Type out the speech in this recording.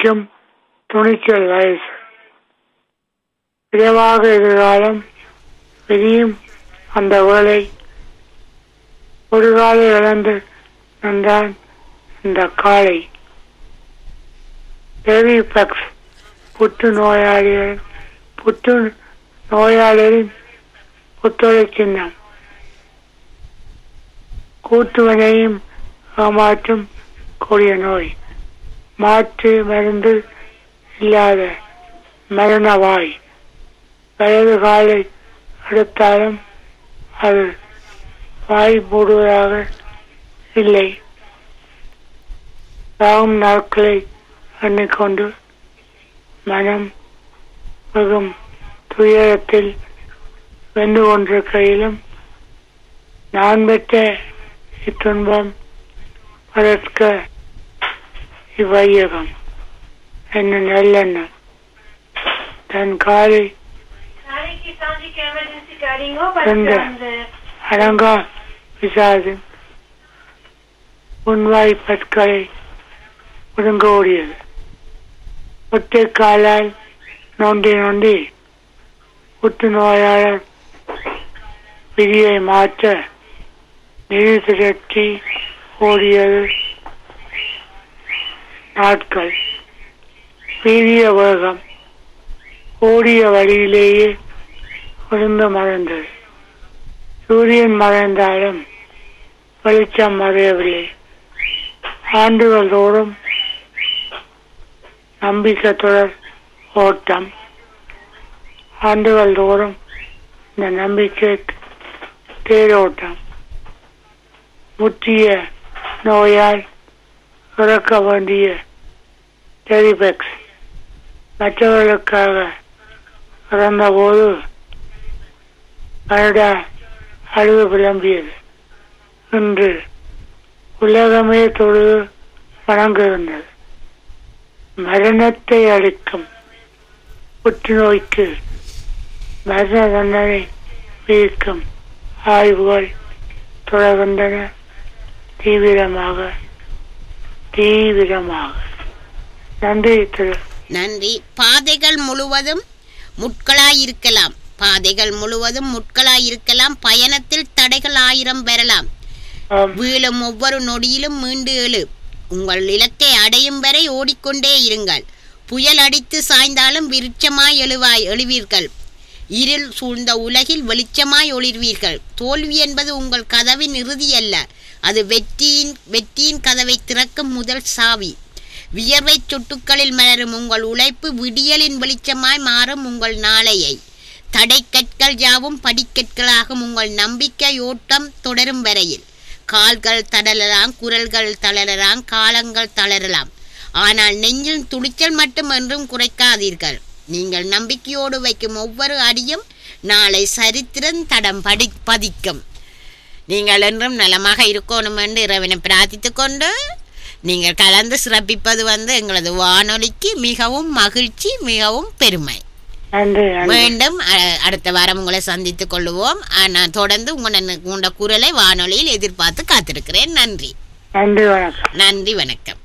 துடிக்கும் துணிச்சல் வயசு. விரைவாக எதிர்காலம் விரியும் அந்த வேளை. ஒரு காலை இழந்து நின்றான் இந்த காலை. பெரிபெக்ஸ் புற்று நோயாளிகளின் புத்தொலை சின்னம். கூட்டுவனையும் ஏமாற்றும் கொடிய நோய். மாற்று மருந்து இல்லாத மரணவாய். வயது காலை எடுத்தாலும் அது வாய் மூடுவதாக இல்லை. ராகும் நாட்களை எண்ணிக்கொண்டு மனம் வெகும் துயரத்தில் வென்று கொண்டிருக்கையிலும் நான் பெற்ற இத்துன்பம் வளர்க்க இவ்வையகம் என்ன நல்லெண்ணம். தன் காலை அடங்கா விசாது உன்வாய் பற்களை ஒடுங்க ஓடியது. ஒற்றை காலால் நோண்டி நோண்டி புற்று நோயாளர் விதியை மாற்ற நிதி திரட்டி ஓடியது நாட்கள். வீரிய வேகம் ஓடிய வழியிலேயே விழுந்து மறைந்தது. சூரியன் மறைந்தாலும் வெளிச்சம் மறையவில்லை. ஆண்டுகள் தோறும் நம்பிக்கை தொடர் ஓட்டம். ஆண்டுகள் தோறும் இந்த நம்பிக்கை தேரோட்டம். முற்றிய நோயால் இறக்க வேண்டிய பெரிபெக்ஸ் மற்றவர்களுக்காக இறந்தபோது கனடா அழுது புலம்பியது. இன்று உலகமே தொழுது வணங்குகின்றது. மரணத்தை அளிக்கும் புற்றுநோய்க்கு மரண தண்டனை விதிக்கும் ஆய்வுகள் தொடர்கின்றன. தீவிரமாக. நன்றி திரு. நன்றி. பாதைகள் முழுவதும் முட்களாயிருக்கலாம். பயணத்தில் தடைகள் 1000 பெறலாம். வீழும் ஒவ்வொரு நொடியிலும் மீண்டு எழு. உங்கள் இலக்கை அடையும் வரை ஓடிக்கொண்டே இருங்கள். புயல் அடித்து சாய்ந்தாலும் விருட்சமாய் எழுவீர்கள். இருள் சூழ்ந்த உலகில் வெளிச்சமாய் ஒளிர்வீர்கள். தோல்வி என்பது உங்கள் கதவின் இறுதி அல்ல, அது வெற்றியின் கதவை திறக்கும் முதல் சாவி. வியர்வை சொட்டுக்களில் மலரும் உங்கள் உழைப்பு விடியலின் வெளிச்சமாய் மாறும் உங்கள் நாளையை. தடைக்கற்கள் யாவும் படிக்கற்களாகும் உங்கள் நம்பிக்கை ஓட்டம் தொடரும் வரையில். கால்கள் தளரலாம், குரல்கள் தளரலாம், காலங்கள் தளரலாம். ஆனால் நெஞ்சில் துணிச்சல் மட்டும் என்றும் குறைக்காதீர்கள். நீங்கள் நம்பிக்கையோடு வைக்கும் ஒவ்வொரு அடியும் நாளை சரித்திரம் தடம் பதிக்கும். நீங்கள் என்றும் நலமாக இருக்கணும் என்று இறைவனை பிரார்த்தித்துக் கொண்டு நீங்கள் கலந்து சிறப்பிப்பது எங்களது வானொலிக்கு மிகவும் மகிழ்ச்சி, மிகவும் பெருமை. மீண்டும் அடுத்த வாரம் உங்களை சந்தித்துக் கொள்வோம். நான் தொடர்ந்து உங்களோட குரலை வானொலியில் எதிர்பார்த்து காத்திருக்கிறேன். நன்றி. நன்றி, வணக்கம். நன்றி, வணக்கம்.